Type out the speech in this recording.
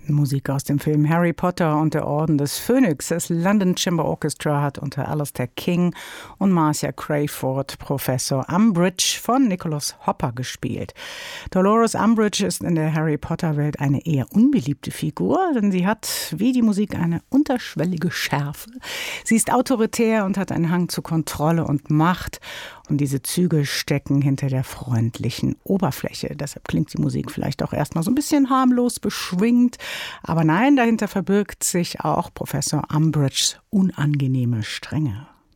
Musik aus dem Film Harry Potter und der Orden des Phönix. Das London Chamber Orchestra hat unter Alistair King und Marcia Crayford Professor Umbridge von Nicholas Hopper gespielt. Dolores Umbridge ist in der Harry Potter-Welt eine eher unbeliebte Figur, denn sie hat wie die Musik eine unterschwellige Schärfe. Sie ist autoritär und hat einen Hang zu Kontrolle und Macht. Und diese Züge stecken hinter der freundlichen Oberfläche. Deshalb klingt die Musik vielleicht auch erstmal so ein bisschen harmlos, beschwingt. Aber nein, dahinter verbirgt sich auch Professor Umbridges unangenehme Strenge.